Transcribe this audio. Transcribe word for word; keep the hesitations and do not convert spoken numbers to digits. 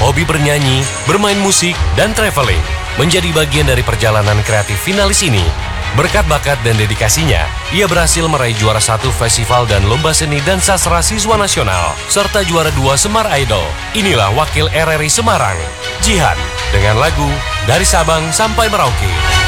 hobi bernyanyi, bermain musik, dan traveling menjadi bagian dari perjalanan kreatif finalis ini. Berkat bakat dan dedikasinya, ia berhasil meraih juara satu festival dan lomba seni dan sastra siswa nasional, serta juara dua Semar Idol. Inilah wakil R R I Semarang, Jihan, dengan lagu Dari Sabang Sampai Merauke.